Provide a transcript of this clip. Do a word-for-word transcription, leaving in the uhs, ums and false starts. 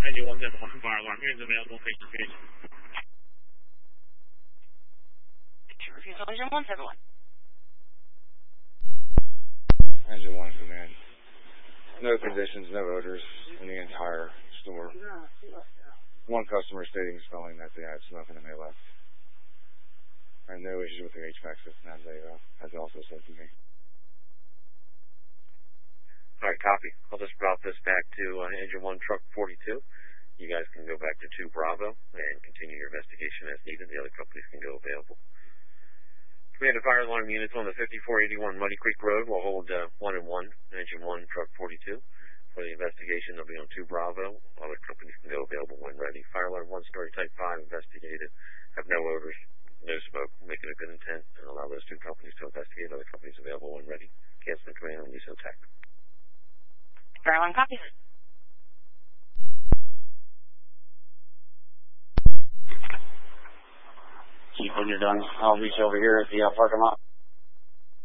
Engine one seven one fire alarm units available face to face. Refusal Engine one seven one. Engine one command. No conditions, no odors in the entire store. One customer stating smelling that they had smoke and they left. And no issues with their H V A C system, as they, uh, as they also said to me. All right, copy. I'll just route this back to uh, Engine one Truck forty-two. You guys can go back to two Bravo and continue your investigation as needed. The other companies can go available. Command and fire alarm units on the fifty-four eighty-one Muddy Creek Road will hold uh, one and one, Engine one Truck forty-two. For the investigation, they'll be on two Bravo. Other companies can go available when ready. Fire alarm one story type five investigated. Have no odors. No smoke, make it a good intent, and allow those two companies to investigate. Other companies available when ready. Cancel the command and Liso Tech. Fire alarm copies. Chief, when you're done, I'll reach over here at the uh, parking lot.